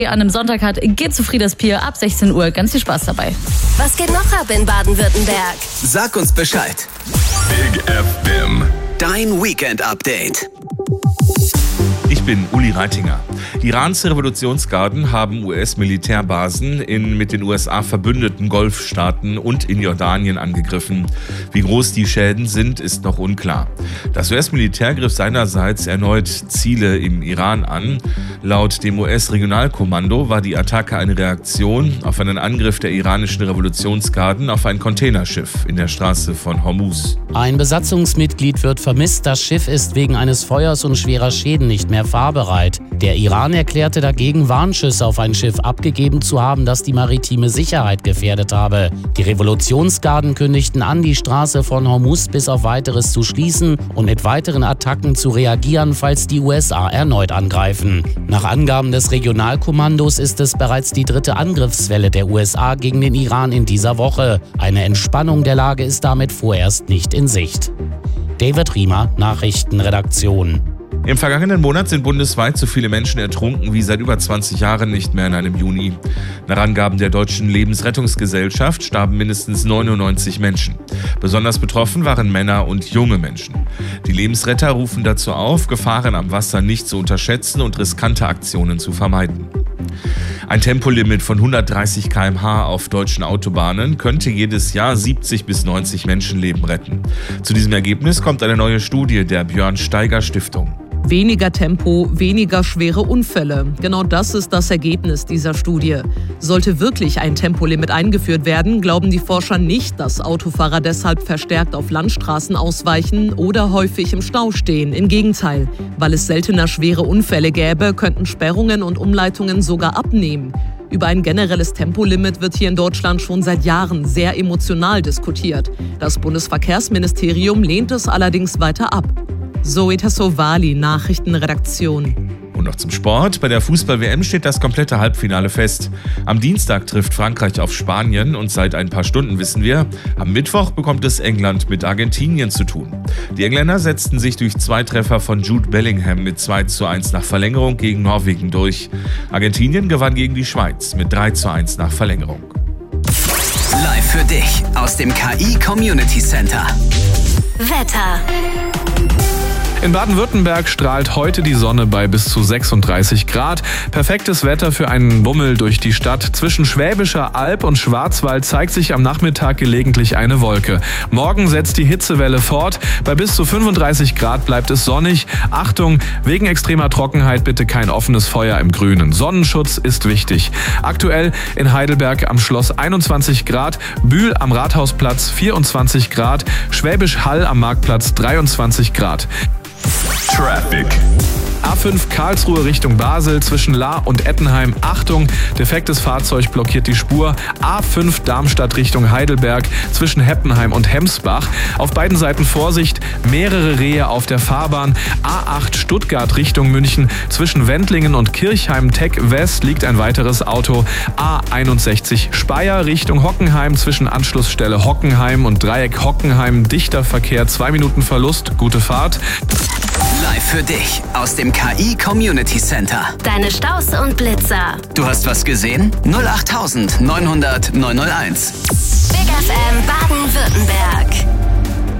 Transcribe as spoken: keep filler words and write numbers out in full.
an einem Sonntag hat, geht zu Frieders Pier ab sechzehn Uhr. Ganz viel Spaß dabei. Was geht noch ab in Baden-Württemberg? Sag uns Bescheid. Big F M. Dein Weekend-Update. Ich bin Uli Reitinger. Irans Revolutionsgarden haben U S-Militärbasen in mit den U S A verbündeten Golfstaaten und in Jordanien angegriffen. Wie groß die Schäden sind, ist noch unklar. Das U S-Militär griff seinerseits erneut Ziele im Iran an. Laut dem U S-Regionalkommando war die Attacke eine Reaktion auf einen Angriff der iranischen Revolutionsgarden auf ein Containerschiff in der Straße von Hormuz. Ein Besatzungsmitglied wird vermisst. Das Schiff ist wegen eines Feuers und schwerer Schäden nicht mehr fahrbereit. Der Iran erklärte dagegen, Warnschüsse auf ein Schiff abgegeben zu haben, das die maritime Sicherheit gefährdet habe. Die Revolutionsgarden kündigten an, die Straße von Hormuz bis auf Weiteres zu schließen und mit weiteren Attacken zu reagieren, falls die U S A erneut angreifen. Nach Angaben des Regionalkommandos ist es bereits die dritte Angriffswelle der U S A gegen den Iran in dieser Woche. Eine Entspannung der Lage ist damit vorerst nicht in Sicht. David Riemer, Nachrichtenredaktion. Im vergangenen Monat sind bundesweit so viele Menschen ertrunken wie seit über zwanzig Jahren nicht mehr in einem Juni. Nach Angaben der Deutschen Lebensrettungsgesellschaft starben mindestens neunundneunzig Menschen. Besonders betroffen waren Männer und junge Menschen. Die Lebensretter rufen dazu auf, Gefahren am Wasser nicht zu unterschätzen und riskante Aktionen zu vermeiden. Ein Tempolimit von hundertdreißig Kilometer pro Stunde auf deutschen Autobahnen könnte jedes Jahr siebzig bis neunzig Menschenleben retten. Zu diesem Ergebnis kommt eine neue Studie der Björn Steiger Stiftung. Weniger Tempo, weniger schwere Unfälle. Genau das ist das Ergebnis dieser Studie. Sollte wirklich ein Tempolimit eingeführt werden, glauben die Forscher nicht, dass Autofahrer deshalb verstärkt auf Landstraßen ausweichen oder häufig im Stau stehen. Im Gegenteil, weil es seltener schwere Unfälle gäbe, könnten Sperrungen und Umleitungen sogar abnehmen. Über ein generelles Tempolimit wird hier in Deutschland schon seit Jahren sehr emotional diskutiert. Das Bundesverkehrsministerium lehnt es allerdings weiter ab. Zoe Tassovali, Nachrichtenredaktion. Und noch zum Sport. Bei der Fußball-W M steht das komplette Halbfinale fest. Am Dienstag trifft Frankreich auf Spanien und seit ein paar Stunden wissen wir, am Mittwoch bekommt es England mit Argentinien zu tun. Die Engländer setzten sich durch zwei Treffer von Jude Bellingham mit zwei zu eins nach Verlängerung gegen Norwegen durch. Argentinien gewann gegen die Schweiz mit drei zu eins nach Verlängerung. Live für dich aus dem K I Community Center. Wetter. In Baden-Württemberg strahlt heute die Sonne bei bis zu sechsunddreißig Grad. Perfektes Wetter für einen Bummel durch die Stadt. Zwischen Schwäbischer Alb und Schwarzwald zeigt sich am Nachmittag gelegentlich eine Wolke. Morgen setzt die Hitzewelle fort. Bei bis zu fünfunddreißig Grad bleibt es sonnig. Achtung, wegen extremer Trockenheit bitte kein offenes Feuer im Grünen. Sonnenschutz ist wichtig. Aktuell in Heidelberg am Schloss einundzwanzig Grad, Bühl am Rathausplatz vierundzwanzig Grad, Schwäbisch Hall am Marktplatz dreiundzwanzig Grad. Traffic. A fünf Karlsruhe Richtung Basel zwischen Lahr und Ettenheim. Achtung, defektes Fahrzeug blockiert die Spur. A fünf Darmstadt Richtung Heidelberg zwischen Heppenheim und Hemsbach. Auf beiden Seiten Vorsicht, mehrere Rehe auf der Fahrbahn. A acht Stuttgart Richtung München zwischen Wendlingen und Kirchheim-Tech West liegt ein weiteres Auto. A einundsechzig Speyer Richtung Hockenheim zwischen Anschlussstelle Hockenheim und Dreieck Hockenheim. Dichter Verkehr, zwei Minuten Verlust. Gute Fahrt. Live für dich aus dem K I Community Center. Deine Staus und Blitzer. Du hast was gesehen? null acht neunhundert neunhundert neunhunderteins. Big F M Baden-Württemberg.